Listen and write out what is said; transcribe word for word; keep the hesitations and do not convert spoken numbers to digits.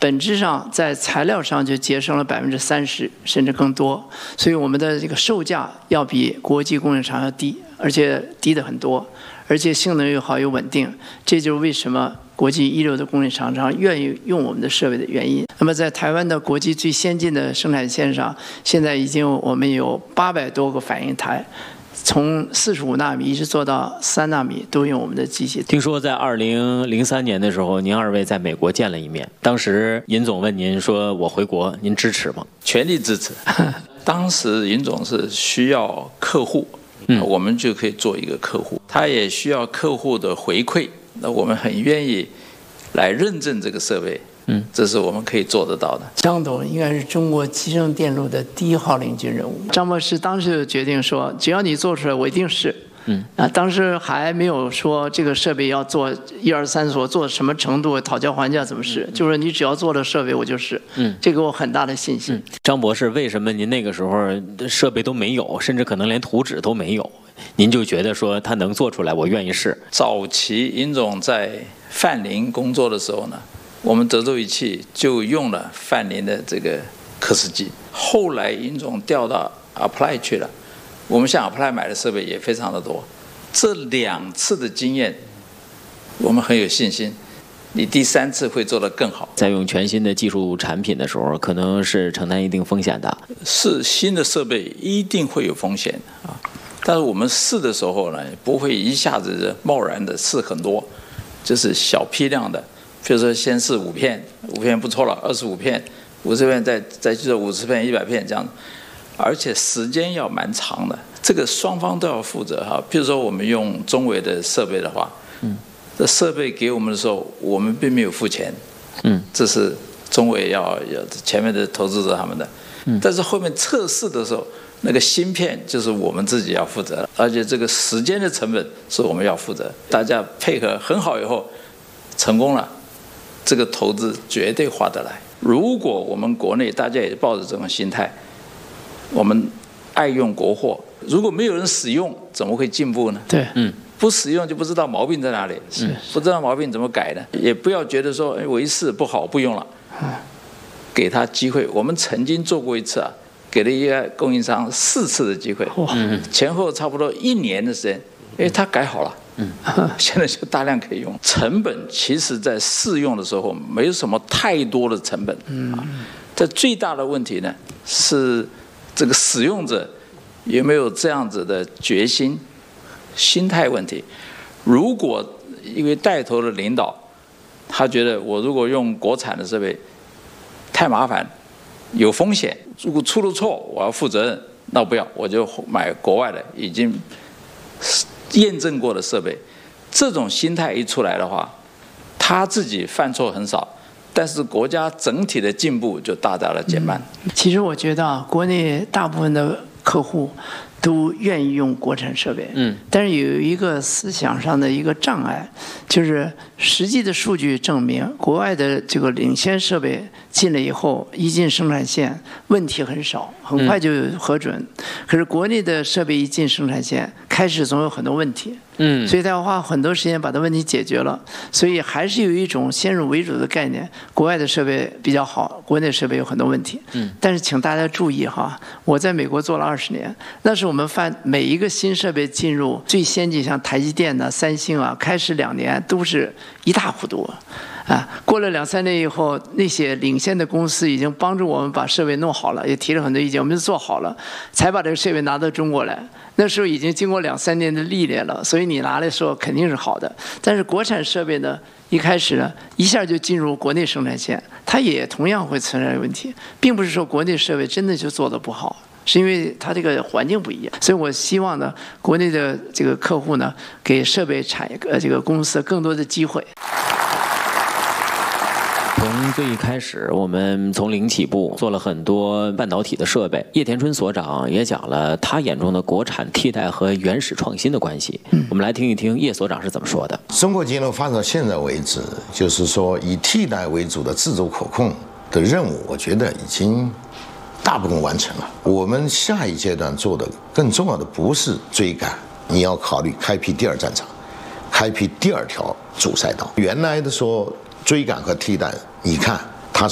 本质上在材料上就节省了百分之三十甚至更多，所以我们的这个售价要比国际供应商要低，而且低得很多，而且性能又好又稳定，这就是为什么国际一流的供应厂商愿意用我们的设备的原因。那么在台湾的国际最先进的生产线上，现在已经我们有八百多个反应台，从四十五纳米一直做到三纳米都用我们的机器。 听说在二零零三年的时候，您二位在美国见了一面，当时尹总问您说：“我回国，您支持吗？” 全力支持。当时尹总是需要客户，嗯，我们就可以做一个客户，他也需要客户的回馈，那我们很愿意来认证这个设备。嗯，这是我们可以做得到的。 张董应该是中国集成电路的第一号领军人物。张博士当时就决定说，只要你做出来，我一定是。嗯，啊，当时还没有说这个设备要做一二三所做什么程度，讨价还价怎么是，嗯、就是你只要做了设备，我就是。嗯，这给我很大的信心。嗯、 张博士，为什么您那个时候设备都没有，甚至可能连图纸都没有，您就觉得说他能做出来，我愿意试？ 早期尹总在范林工作的时候呢，我们德州仪器就用了范林的这个刻蚀机，后来尹总调到 Apply 去了，我们向 Apply 买的设备也非常的多。这两次的经验，我们很有信心，你第三次会做得更好。 在用全新的技术产品的时候，可能是承担一定风险的。 是新的设备一定会有风险啊，但是我们试的时候呢，不会一下子贸然的试很多，就是小批量的。比如说先试五片，五片不错了，二十五片，五十片再再去做五十片、一百片这样，而且时间要蛮长的，这个双方都要负责哈。比如说我们用中微的设备的话，嗯，这设备给我们的时候，我们并没有付钱，嗯，这是中微要要前面的投资者他们的，嗯，但是后面测试的时候，那个芯片就是我们自己要负责的，而且这个时间的成本是我们要负责，大家配合很好以后，成功了。这个投资绝对划得来。如果我们国内大家也抱着这种心态，我们爱用国货，如果没有人使用，怎么会进步呢？ 对， 嗯，不使用就不知道毛病在哪里，是、嗯、不知道毛病怎么改呢？也不要觉得说，哎，我一试不好不用了，给他机会。我们曾经做过一次啊，给了一个供应商四次的机会，嗯，前后差不多一年的时间，哎，他改好了。嗯，现在就大量可以用。成本其实在试用的时候没有什么太多的成本，嗯，这最大的问题呢是这个使用者有没有这样子的决心、心态问题。如果因为带头的领导，他觉得我如果用国产的设备太麻烦、有风险，如果出了错我要负责任，那不要，我就买国外的已经验证过的设备。这种心态一出来的话，他自己犯错很少，但是国家整体的进步就大大的减慢。 嗯、其实我觉得啊，国内大部分的客户都愿意用国产设备，嗯，但是有一个思想上的一个障碍，就是实际的数据证明，国外的这个领先设备进来以后，一进生产线问题很少，很快就核准。嗯、可是国内的设备一进生产线，开始总有很多问题，嗯，所以他要花很多时间把它问题解决了。所以还是有一种先入为主的概念，国外的设备比较好，国内设备有很多问题。嗯，但是请大家注意哈，我在美国做了二十年，那是我们发每一个新设备进入最先进，像台积电呐、三星啊，开始两年都是一塌糊涂。啊，过了两三年以后，那些领先的公司已经帮助我们把设备弄好了，也提了很多意见，我们就做好了，才把这个设备拿到中国来。那时候已经经过两三年的历练了，所以你拿来的时候肯定是好的。但是国产设备呢，一开始呢，一下就进入国内生产线，它也同样会存在问题，并不是说国内设备真的就做得不好。是因为它这个环境不一样，所以我希望呢，国内的这个客户呢，给设备产业呃这个公司更多的机会。 从最一开始，我们从零起步，做了很多半导体的设备。叶田春所长也讲了他眼中的国产替代和原始创新的关系。嗯、我们来听一听叶所长是怎么说的。 中国节能发展到现在为止，就是说以替代为主的自主可控的任务，我觉得已经大部分完成了。我们下一阶段做的更重要的不是追赶，你要考虑开辟第二战场，开辟第二条主赛道。原来的说追赶和替代，你看